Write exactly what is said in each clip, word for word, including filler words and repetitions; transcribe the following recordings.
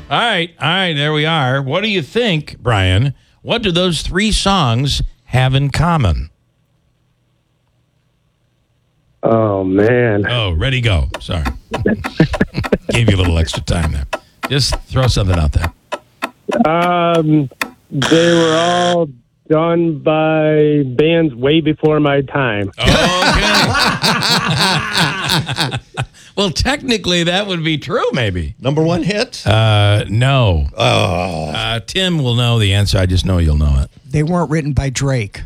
All right, all right, there we are. What do you think, Brian? What do those three songs have in common? Oh, man. Oh, ready, go. Sorry. Gave you a little extra time there. Just throw something out there. Um, they were all done by bands way before my time. Okay. Well, technically, that would be true, maybe. Number one hit? Uh, no. Oh. Uh, Tim will know the answer. I just know you'll know it. They weren't written by Drake.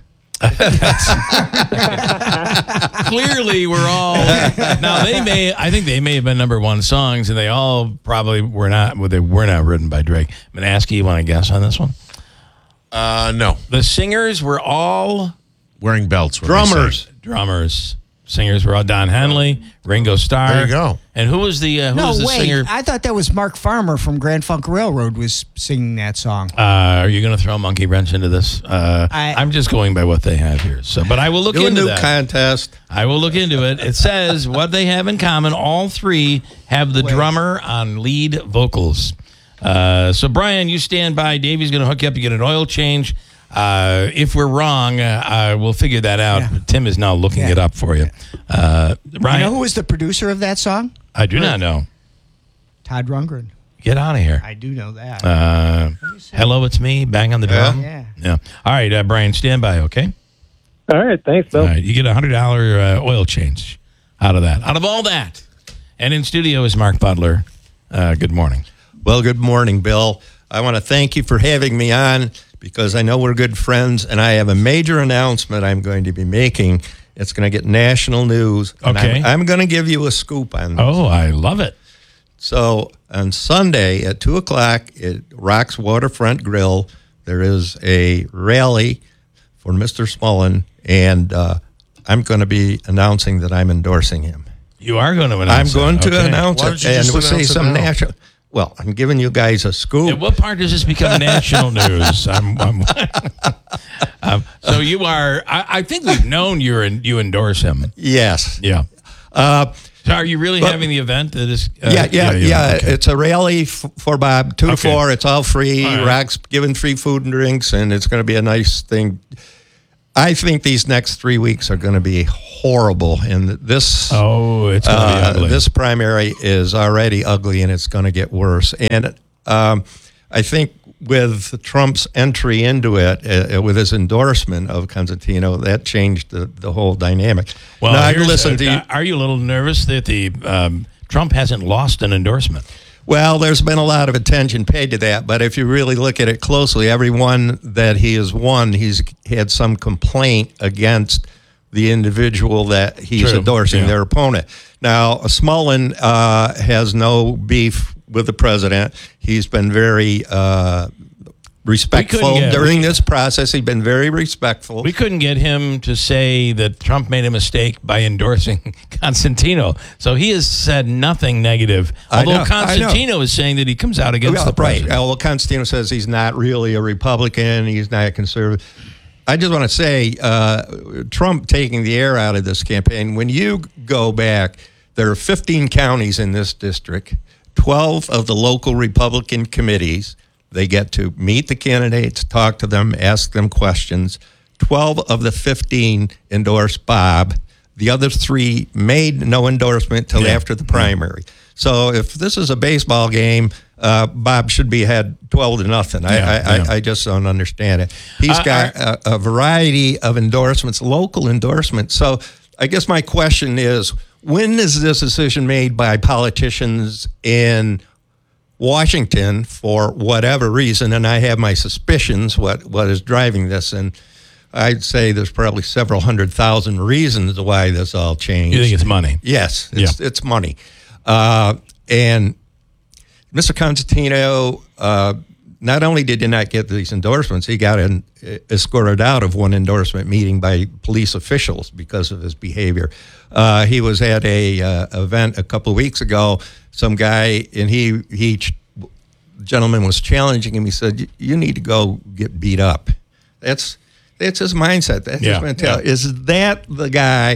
Clearly, we're all now. They may, I think, they may have been number one songs, and they all probably were not. Well, they were not written by Drake. Manaski, you want to guess on this one? Uh, no. The singers were all Wearing belts. what they Drummers. say. drummers. Singers were all Don Henley, Ringo Starr. There you go. And who was the uh, who No, was the wait. singer? I thought that was Mark Farmer from Grand Funk Railroad was singing that song. Uh, are you going to throw a monkey wrench into this? Uh, I- I'm just going by what they have here. So, but I will look Do a into new that. contest. I will look into it. It says what they have in common. All three have the Wait. drummer on lead vocals. Uh, so, Brian, you stand by. Davey's going to hook you up. You get an oil change. Uh, if we're wrong, uh, uh, we'll figure that out. Yeah. Tim is now looking Yeah. it up for you. Uh, Brian, You know who was the producer of that song? I do not know. Todd Rundgren. Get out of here. I do know that. Uh, hello, it's me. Bang on the drum. Yeah. Yeah. All right, uh, Brian, stand by, okay? All right, thanks, Bill. All right, you get a one hundred dollars uh, oil change out of that, out of all that. And in studio is Mark Butler. Uh, good morning. Well, good morning, Bill. I want to thank you for having me on because I know we're good friends, and I have a major announcement I'm going to be making. It's going to get national news. and Okay. I'm, I'm going to give you a scoop on this. Oh, I love it. So on Sunday at two o'clock at Rock's Waterfront Grill, there is a rally for Mister Smullen, and uh, I'm going to be announcing that I'm endorsing him. You are going to I'm announce going it. to Okay. announce Why it, don't you and just we'll say announce it some now? national. Well, I'm giving you guys a scoop. At what part does this become national news? I'm, I'm, um, so you are. I, I think we've known you're in, you endorse him. Yes. Yeah. Uh, So are you really But- having the event that is? Uh, yeah, yeah, you yeah. are. Okay. It's a rally f- for Bob, two to Okay. four. It's all free. All right. Rock's giving free food and drinks, and it's going to be a nice thing. I think these next three weeks are going to be horrible, and this Oh, it's going to be uh, ugly. this primary is already ugly, and it's going to get worse. And um, I think with Trump's entry into it, uh, with his endorsement of Constantino, that changed the, the whole dynamic. Well, now, I've here's- listened to you. uh, Are you a little nervous that the um, Trump hasn't lost an endorsement? Well, there's been a lot of attention paid to that, but if you really look at it closely, everyone that he has won, he's had some complaint against the individual that he's True. endorsing, Yeah. their opponent. Now, Smullen uh, has no beef with the president. He's been very uh, respectful get- during this process. He's been very respectful. We couldn't get him to say that Trump made a mistake by endorsing Constantino. So he has said nothing negative. I Although know, I know. Constantino is saying that he comes out against Well, the right. president. Well, Constantino says he's not really a Republican. He's not a conservative. I just want to say, uh, Trump taking the air out of this campaign. When you go back, there are fifteen counties in this district, twelve of the local Republican committees. They get to meet the candidates, talk to them, ask them questions. twelve of the fifteen endorsed Bob. The other three made no endorsement till Yeah. after the primary. So if this is a baseball game, uh, Bob should be ahead twelve to nothing. I, Yeah, I, yeah. I, I just don't understand it. He's Uh, got a, a variety of endorsements, local endorsements. So I guess my question is, when is this decision made by politicians in Washington for whatever reason? And I have my suspicions what, what is driving this. And I'd say there's probably several hundred thousand reasons why this all changed. You think it's money? Yes, it's, it's money. Uh, and Mister Constantino, uh, not only did he not get these endorsements, he got an, escorted out of one endorsement meeting by police officials because of his behavior. Uh, he was at a uh, event a couple of weeks ago. Some guy, and he, he gentleman was challenging him. He said, you need to go get beat up. That's That's his mindset. That's Yeah, his mentality. yeah. Is that the guy?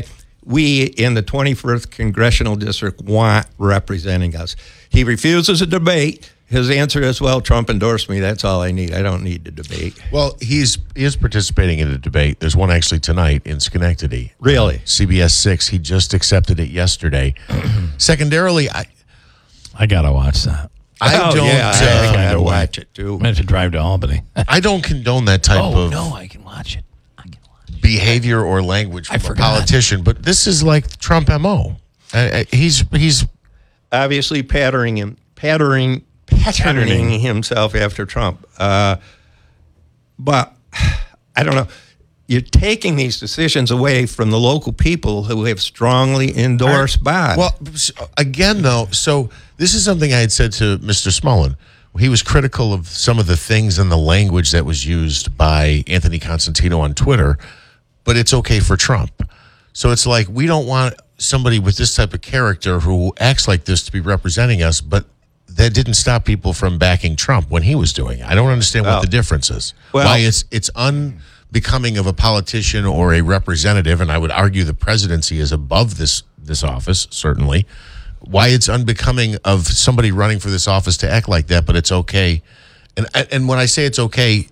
we in the twenty-first Congressional District want representing us. He refuses a debate. His answer is, well, Trump endorsed me. That's all I need. I don't need to debate. Well, he's he is participating in a debate. There's one actually tonight in Schenectady. Really? Uh, C B S six. He just accepted it yesterday. Secondarily, I I gotta watch that. I oh, don't. yeah, uh, I gotta watch it too. I have to drive to Albany. I don't condone that type oh of no, I can watch it. I can watch it. behavior or language I from a forgot. politician, but this is like Trump M O. Uh, uh, he's he's Obviously, patterning him, patterning, patterning Patterning. himself after Trump. Uh, but I don't know. You're taking these decisions away from the local people who have strongly endorsed Bob. well s- again though. So this is something I had said to Mister Smullen. He was critical of some of the things and the language that was used by Anthony Constantino on Twitter, but it's okay for Trump. So it's like we don't want somebody with this type of character who acts like this to be representing us, but that didn't stop people from backing Trump when he was doing it. I don't understand Well, what the difference is. well- Why it's it's unbecoming of a politician or a representative, and I would argue the presidency is above this this office, certainly. Why it's unbecoming of somebody running for this office to act like that, but it's okay. And and when I say it's okay,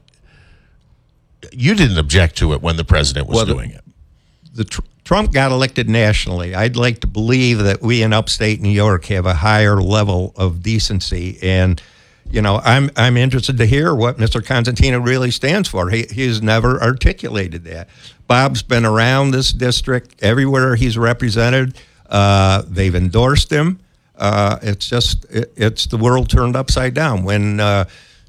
you didn't object to it when the president was Well, the- doing it. the tr- Trump got elected nationally. I'd like to believe that we in upstate New York have a higher level of decency, and you know, I'm I'm interested to hear what Mister Constantino really stands for. He he's never articulated that. Bob's been around this district everywhere he's represented. Uh, they've endorsed him. Uh, it's just it, it's the world turned upside down when uh,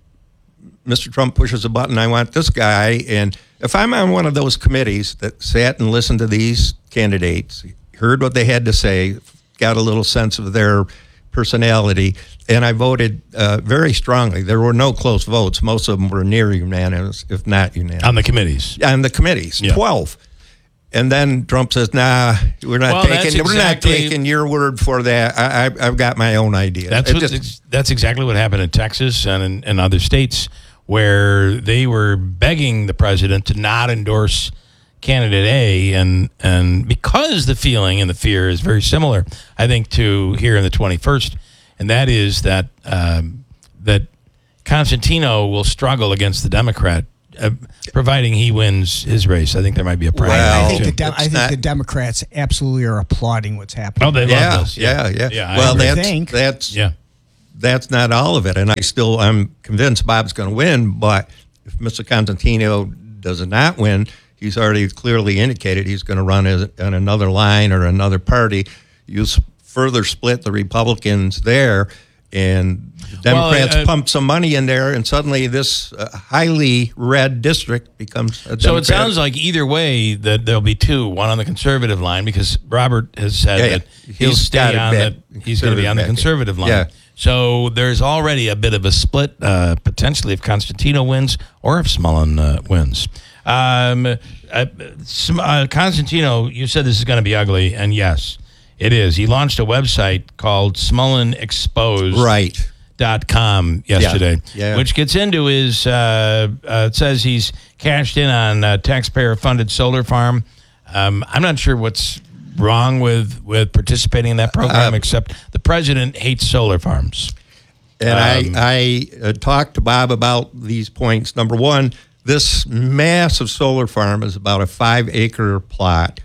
Mister Trump pushes a button. I want this guy, and if I'm on one of those committees that sat and listened to these candidates, heard what they had to say, got a little sense of their personality, and I voted uh, very strongly. There were no close votes. Most of them were near unanimous, if not unanimous. On the committees. On the committees, Yeah. twelve. And then Trump says, "Nah, we're not Well, that's taking we're not exactly- taking your word for that. I, I, I've got my own idea." That's It what, just- ex- that's exactly what happened in Texas and in, in other states where they were begging the president to not endorse candidate A, and and because the feeling and the fear is very similar, I think, to here in the twenty-first, and that is that um, that Constantino will struggle against the Democrat, uh, providing he wins his race. I think there might be a primary. Well, I think, the, too. Dem- I it's think not- the Democrats absolutely are applauding what's happening. Oh, they yeah, love this. yeah, yeah, yeah. I well, agree. that's think. that's yeah. that's not all of it, and I still I'm convinced Bob's going to win. But if Mister Constantino does not win, he's already clearly indicated he's going to run as, on another line or another party. You s- further split the Republicans there, and the Democrats Well, uh, pump some money in there, and suddenly this uh, highly red district becomes a Democrat. So it sounds like either way that there'll be two, one on the conservative line, because Robert has said Yeah, yeah. that he'll He's stay got it on back- the he's going to be on the conservative conservative line. Yeah. So there's already a bit of a split uh, potentially if Constantino wins or if Smullen uh, wins. Um, uh, Sm- uh, Constantino, you said this is going to be ugly, and yes, it is. He launched a website called Smullen Exposed. right. Dot com yesterday, Yeah. which gets into his. Uh, uh, it says he's cashed in on a taxpayer-funded solar farm. Um, I'm not sure what's wrong with with participating in that program, Uh, except the president hates solar farms. And Um, I, I uh, talked to Bob about these points. Number one, this massive solar farm is about a five acre plot.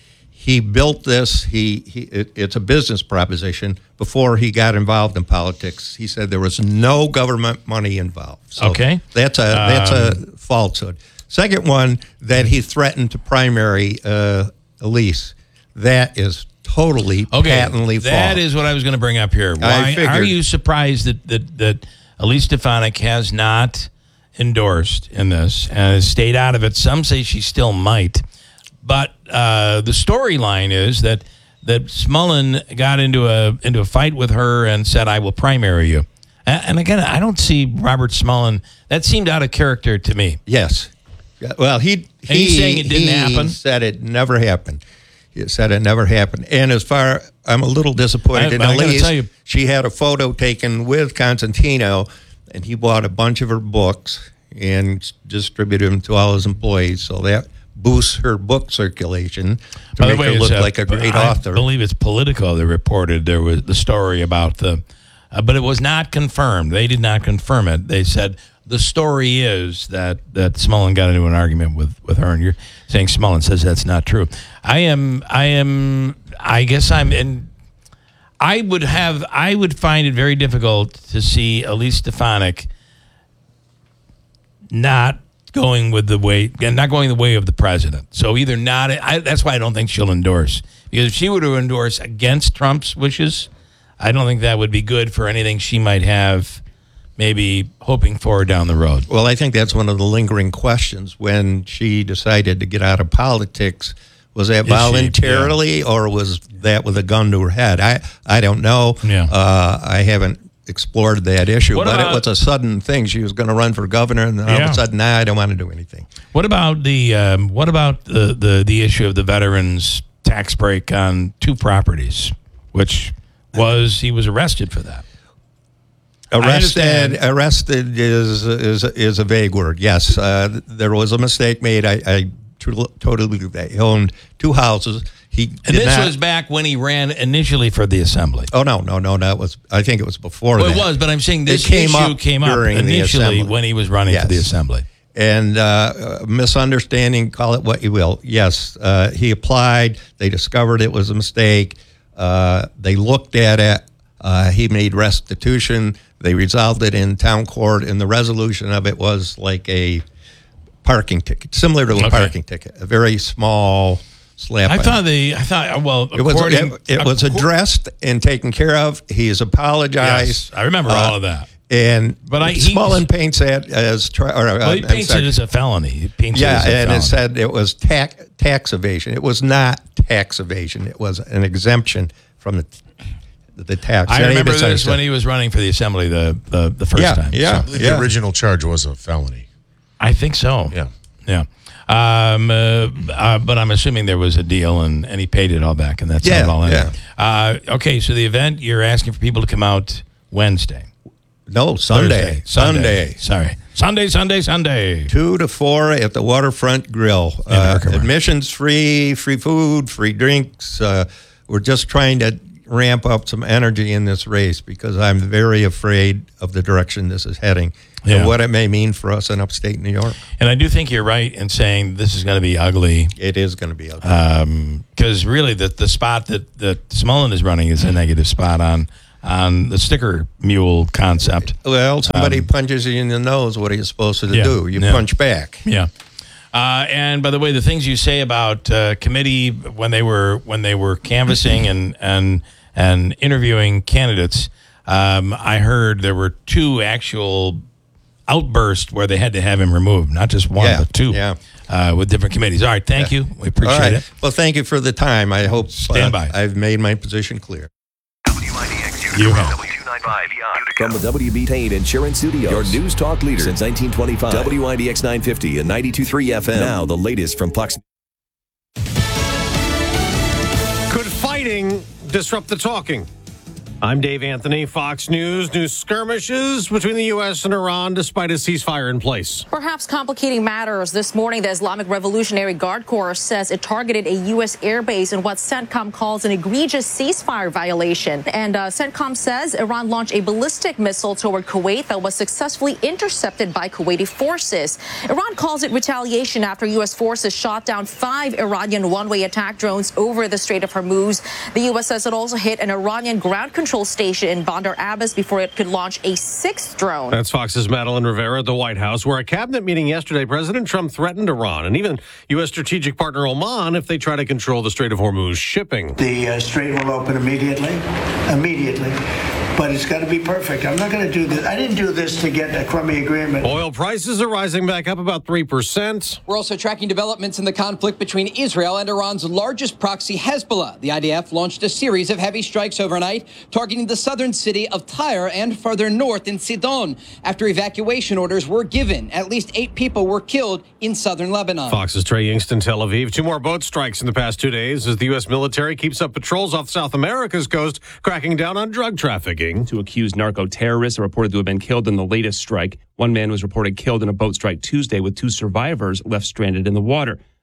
He built this. He, he it, it's a business proposition. Before he got involved in politics, he said there was no government money involved. So Okay. that's a that's a falsehood. Second one, that he threatened to primary uh, Elise. That is totally Okay, patently false. that is what I was going to bring up here. Why figured. are you surprised that that that Elise Stefanik has not endorsed in this and has stayed out of it? Some say she still might. But uh, the storyline is that that Smullen got into a into a fight with her and said, "I will primary you." And, and again, I don't see Robert Smullen. That seemed out of character to me. Yes. Yeah, well, he And he's he saying it didn't he happen? said it never happened. He said it never happened. And as far, I'm a little disappointed I- in I gotta Elise. tell you- She had a photo taken with Constantino, and he bought a bunch of her books and distributed them to all his employees. So that boosts her book circulation to By the make way, her look it's, uh, like a great I author. believe it's Politico that reported there was the story about the, uh, but it was not confirmed. They did not confirm it. They said the story is that, that Smullen got into an argument with, with her, and you're saying Smullen says that's not true. I am, I am, I guess I'm in. I would have, I would find it very difficult to see Elise Stefanik not going with the way, not going the way of the president. So either not, I, that's why I don't think she'll endorse. Because if she were to endorse against Trump's wishes, I don't think that would be good for anything she might have maybe hoping for down the road. Well, I think that's one of the lingering questions when she decided to get out of politics. Was that Is she? voluntarily, Yeah. or was that with a gun to her head? I, I don't know. Yeah. Uh, I haven't explored that issue, What but about- it was a sudden thing. She was going to run for governor, and then all Yeah. of a sudden, nah, I don't want to do anything. What about the um, what about the, the the issue of the veterans tax break on two properties, which was he was arrested for that? Arrested, understand. arrested is is is a vague word. Yes, uh, there was a mistake made. I, I totally believe that. He owned two houses. He And did this not, was back when he ran initially for the assembly. Oh no, no, no! That was. I think it was before Well, that. it was, but I'm saying this It came issue up came up during the initially assembly. when he was running for the Yes. assembly. And uh, misunderstanding, call it what you will. Yes, uh, he applied. They discovered it was a mistake. Uh, they looked at it. Uh, he made restitution. They resolved it in town court, and the resolution of it was like a parking ticket, similar to a Okay. parking ticket, a very small slap. I on thought they, I thought, well, it was according, it, it was accor- addressed and taken care of. He has apologized. Yes, I remember Uh, all of that. And But I- Smullen paints that as tri- or, uh, Well, he I'm paints sorry. it as a felony. He paints Yeah, it as a and felony. it said it was tax tax evasion. It was not tax evasion. It was an exemption from the the tax. I Any remember this misunderstood- when he was running for the assembly the the, the first Yeah, time. yeah. So I believe the original charge was a felony. I think so. Yeah. Yeah. Um, uh, uh, but I'm assuming there was a deal, and, and he paid it all back, and that's Yeah, how it all ended. yeah. Uh, okay, so the event, you're asking for people to come out Wednesday. No, Sunday. Thursday, Sunday. Sorry. Sunday, Sunday, Sunday. Two to four at the Waterfront Grill. In Uh, Herkimer. admissions free, free food, free drinks. Uh, we're just trying to ramp up some energy in this race because I'm very afraid of the direction this is heading Yeah. and what it may mean for us in upstate New York. And I do think you're right in saying this is going to be ugly. It is going to be ugly. Because really, the the spot that, that Smullen is running is a negative spot on on the sticker mule concept. Well, somebody punches you in the nose. What are you supposed to Um, Yeah, do? You yeah. punch back. Yeah. Uh, and by the way, the things you say about uh, committee when they were when they were canvassing and and and interviewing candidates, um, I heard there were two actual outbursts where they had to have him removed, not just one, Yeah, but two, yeah. uh, with different committees. All right, thank you. We appreciate All right. it. Well, thank you for the time. I hope Stand by. I've made my position clear. You have. From the W B Tain Insurance Studios, your news talk leader since nineteen twenty-five. W I D X nine fifty and ninety-two point three F M. Now the latest from Fox. Could fighting disrupt the talking? I'm Dave Anthony, Fox News. New skirmishes between the U S and Iran despite a ceasefire in place. Perhaps complicating matters this morning, the Islamic Revolutionary Guard Corps says it targeted a U S airbase in what CENTCOM calls an egregious ceasefire violation. And uh, CENTCOM says Iran launched a ballistic missile toward Kuwait that was successfully intercepted by Kuwaiti forces. Iran calls it retaliation after U S forces shot down five Iranian one-way attack drones over the Strait of Hormuz. The U S says it also hit an Iranian ground control station in Bandar Abbas before it could launch a sixth drone. That's Fox's Madeline Rivera at the White House, where a cabinet meeting yesterday, President Trump threatened Iran and even U S strategic partner Oman if they try to control the Strait of Hormuz shipping. The uh, strait will open immediately, immediately, but it's got to be perfect. I'm not going to do this. I didn't do this to get a crummy agreement. Oil prices are rising back up about three percent. We're also tracking developments in the conflict between Israel and Iran's largest proxy, Hezbollah. The I D F launched a series of heavy strikes overnight, targeting the southern city of Tyre and further north in Sidon. After evacuation orders were given, at least eight people were killed in southern Lebanon. Fox's Trey Yingst in Tel Aviv. Two more boat strikes in the past two days as the U S military keeps up patrols off South America's coast, cracking down on drug trafficking. Two accused narco-terrorists are reported to have been killed in the latest strike. One man was reported killed in a boat strike Tuesday, with two survivors left stranded in the water.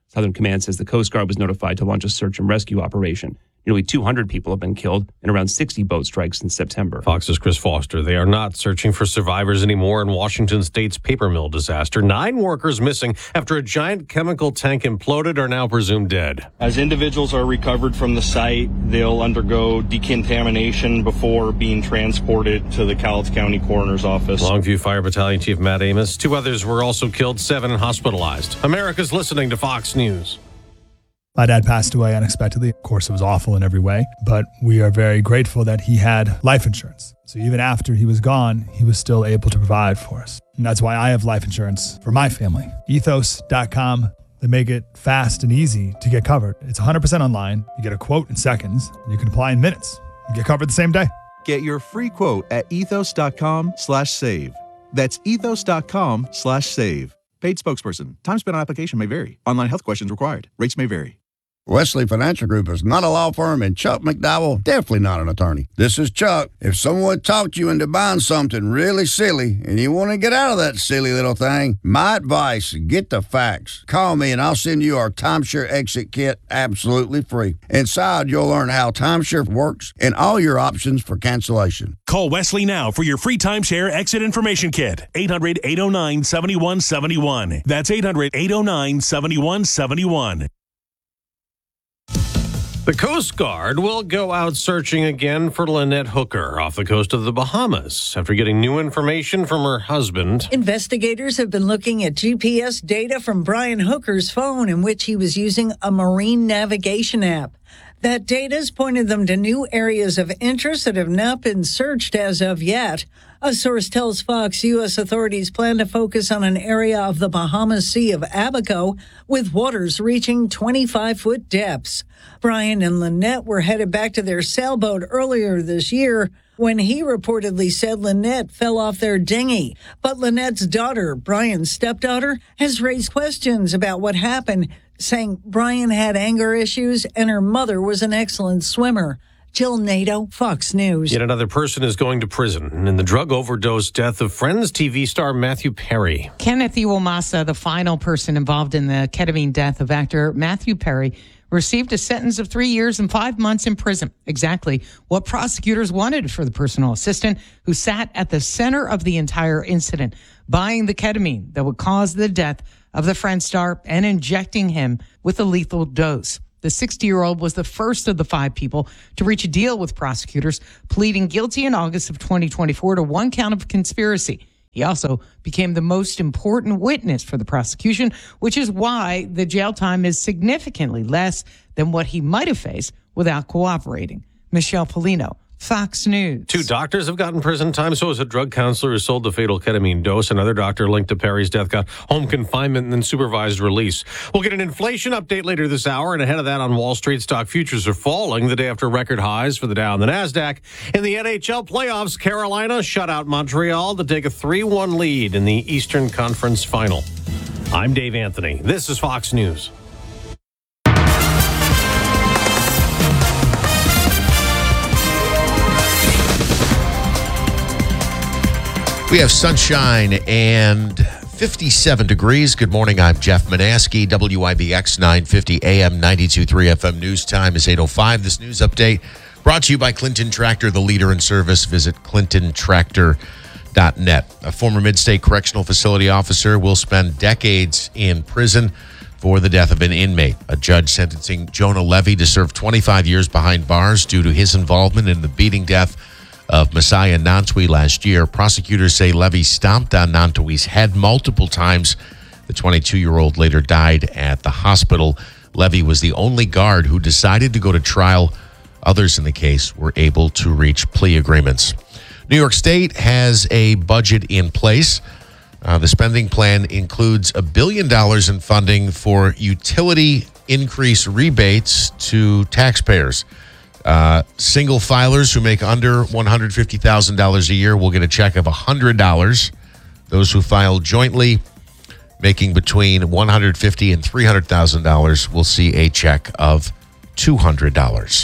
Southern Command says the Coast Guard was notified to launch a search and rescue operation. Nearly two hundred people have been killed in around sixty boat strikes since September. Fox's Chris Foster. They are not searching for survivors anymore in Washington State's paper mill disaster. Nine workers missing after a giant chemical tank imploded are now presumed dead. As individuals are recovered from the site, they'll undergo decontamination before being transported to the Cowlitz County Coroner's Office. Longview Fire Battalion Chief Matt Amos. Two others were also killed, seven hospitalized. America's listening to Fox News. My dad passed away unexpectedly. Of course, it was awful in every way, but we are very grateful that he had life insurance. So even after he was gone, he was still able to provide for us. And that's why I have life insurance for my family. ethos dot com. They make it fast and easy to get covered. It's one hundred percent online. You get a quote in seconds. And you can apply in minutes. You get covered the same day. Get your free quote at ethos dot com slash save. That's ethos dot com slash save. Paid spokesperson. Time spent on application may vary. Online health questions required. Rates may vary. Wesley Financial Group is not a law firm, and Chuck McDowell definitely not an attorney. This is Chuck. If someone talked you into buying something really silly and you want to get out of that silly little thing, my advice, get the facts. Call me and I'll send you our timeshare exit kit absolutely free. Inside, you'll learn how timeshare works and all your options for cancellation. Call Wesley now for your free timeshare exit information kit. eight hundred, eight oh nine, seven one seven one. That's eight hundred, eight oh nine, seven one seven one. The Coast Guard will go out searching again for Lynette Hooker off the coast of the Bahamas after getting new information from her husband. Investigators have been looking at G P S data from Brian Hooker's phone in which he was using a marine navigation app. That data's pointed them to new areas of interest that have not been searched as of yet. A source tells Fox U S authorities plan to focus on an area of the Bahamas Sea of Abaco with waters reaching twenty-five foot depths. Brian and Lynette were headed back to their sailboat earlier this year when he reportedly said Lynette fell off their dinghy. But Lynette's daughter, Brian's stepdaughter, has raised questions about what happened, saying Brian had anger issues and her mother was an excellent swimmer. Jill Nato, Fox News. Yet another person is going to prison in the drug overdose death of Friends T V star Matthew Perry. Kenneth Iwamasa, the final person involved in the ketamine death of actor Matthew Perry, received a sentence of three years and five months in prison. Exactly what prosecutors wanted for the personal assistant who sat at the center of the entire incident, buying the ketamine that would cause the death of the Friends star and injecting him with a lethal dose. The sixty-year-old was the first of the five people to reach a deal with prosecutors, pleading guilty in August of twenty twenty-four to one count of conspiracy. He also became the most important witness for the prosecution, which is why the jail time is significantly less than what he might have faced without cooperating. Michelle Polino, Fox News. Two doctors have gotten prison time. So is a drug counselor who sold the fatal ketamine dose. Another doctor linked to Perry's death got home confinement and then supervised release. We'll get an inflation update later this hour. And ahead of that, on Wall Street, stock futures are falling the day after record highs for the Dow and the NASDAQ. In the N H L playoffs, Carolina shut out Montreal to take a three one lead in the Eastern Conference Final. I'm Dave Anthony. This is Fox News. We have sunshine and fifty-seven degrees. Good morning. I'm Jeff Manaski, W I B X nine fifty A M ninety-two point three F M. News time is eight oh five. This news update brought to you by Clinton Tractor, the leader in service. Visit clinton tractor dot net. A former Mid-State Correctional Facility officer will spend decades in prison for the death of an inmate. A judge sentencing Jonah Levy to serve twenty-five years behind bars due to his involvement in the beating death of Messiah Nantwi last year. Prosecutors say Levy stomped on Nantwi's head multiple times. The twenty-two-year-old later died at the hospital. Levy was the only guard who decided to go to trial. Others in the case were able to reach plea agreements. New York State has a budget in place. Uh, the spending plan includes a billion dollars in funding for utility increase rebates to taxpayers. Uh, single filers who make under one hundred fifty thousand dollars a year will get a check of one hundred dollars. Those who file jointly, making between one hundred fifty thousand dollars and three hundred thousand dollars, will see a check of two hundred dollars.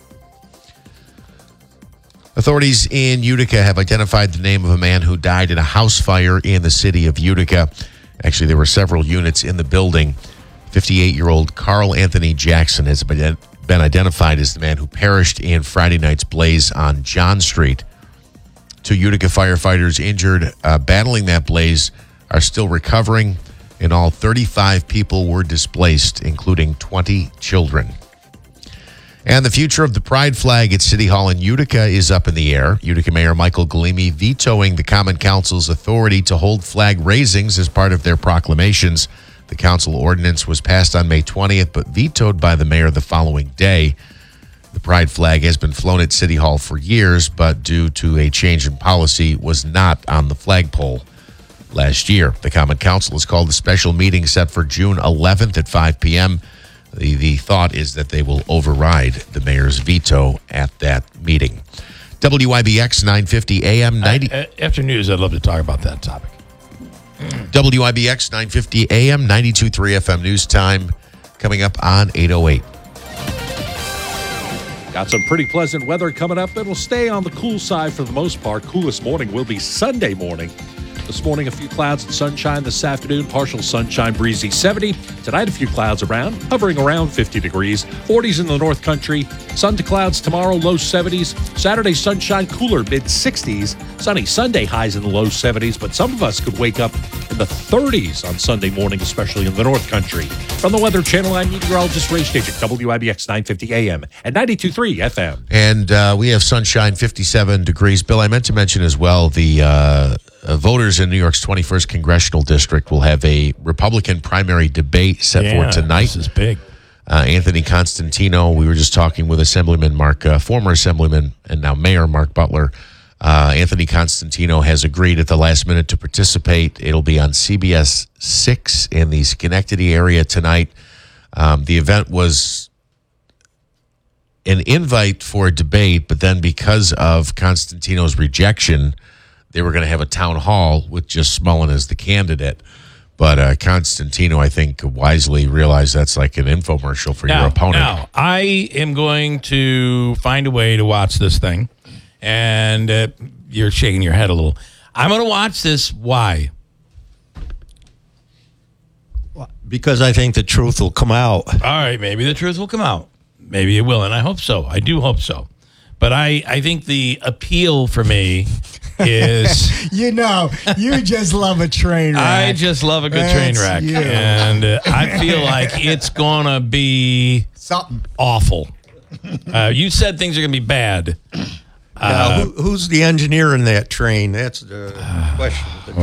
Authorities in Utica have identified the name of a man who died in a house fire in the city of Utica. Actually, there were several units in the building. fifty-eight-year-old Carl Anthony Jackson has been been identified as the man who perished in Friday night's blaze on John Street. Two Utica firefighters injured uh, battling that blaze are still recovering. In all, thirty-five people were displaced, including twenty children. And the future of the pride flag at City Hall in Utica is up in the air. Utica Mayor Michael Galimi vetoing the Common Council's authority to hold flag raisings as part of their proclamations. The council ordinance was passed on May twentieth, but vetoed by the mayor the following day. The pride flag has been flown at City Hall for years, but due to a change in policy, was not on the flagpole last year. The Common Council has called a special meeting set for June eleventh at five p.m. The, the thought is that they will override the mayor's veto at that meeting. W I B X nine fifty A M ninety. I, after news, I'd love to talk about that topic. W I B X nine fifty A M ninety-two point three F M news time coming up on eight oh eight. Got some pretty pleasant weather coming up. It'll stay on the cool side for the most part. Coolest morning will be Sunday morning. This morning, a few clouds and sunshine. This afternoon, partial sunshine, breezy seventy. Tonight, a few clouds around, hovering around fifty degrees. forties in the North Country. Sun to clouds tomorrow, low seventies. Saturday, sunshine, cooler, mid sixties. Sunny Sunday, highs in the low seventies. But some of us could wake up in the thirties on Sunday morning, especially in the North Country. From the Weather Channel, I'm meteorologist Ray Stajek, W I B X nine fifty A M and ninety-two point three F M. And uh, we have sunshine, fifty-seven degrees. Bill, I meant to mention as well the uh, uh, voters in New York's twenty-first Congressional District will have a Republican primary debate set Yeah, for tonight. this is big. Uh, Anthony Constantino, we were just talking with Assemblyman Mark, uh, former Assemblyman and now Mayor Mark Butler. Uh, Anthony Constantino has agreed at the last minute to participate. It'll be on C B S six in the Schenectady area tonight. Um, the event was an invite for a debate, but then because of Constantino's rejection, they were going to have a town hall with just Smullen as the candidate. But uh, Constantino, I think, wisely realized that's like an infomercial for now, your opponent. Now, I am going to find a way to watch this thing. And uh, you're shaking your head a little. I'm going to watch this. Why? Because I think the truth will come out. All right, maybe the truth will come out. Maybe it will, and I hope so. I do hope so. But I, I think the appeal for me is... you know, you just love a train wreck. I just love a good That's train wreck. you. And uh, I feel like it's going to be something awful. Uh, you said things are going to be bad. Now, who, who's the engineer in that train? That's the question.